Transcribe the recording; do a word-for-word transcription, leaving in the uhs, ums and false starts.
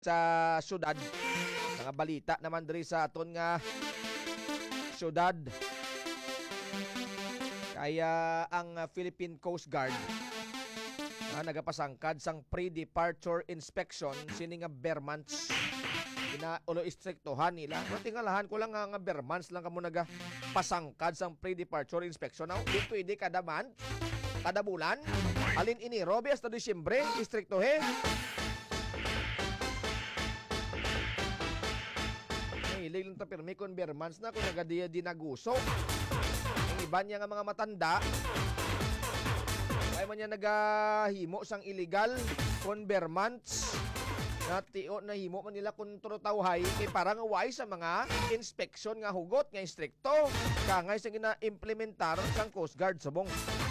sa syudad. Mga balita naman diri sa aton nga syudad. Kaya ang uh, Philippine Coast Guard ah, nagapasangkad sang pre-departure inspection sini nga Bermans. Ina ulo istriktuhan nila. Pero tingalahan ko lang nga, nga Bermans lang kamo naga pasangkad sang pre-departure inspection. Now, di pwede kada month, kada bulan. Alin ini, Robe hasta Disyembre, istriktuhe. Hilig lang ta pirmi kung Bermans na kung nagadiya dinaguso. Ang iba niya nga mga matanda, kaya man niya nagahimo sang illegal kung Bermans. Natio na himo man nila kung turutawhay kay parang away sa mga inspeksyon nga hugot nga instrikto. Kangay sa gina-implementar sang Coast Guard subong.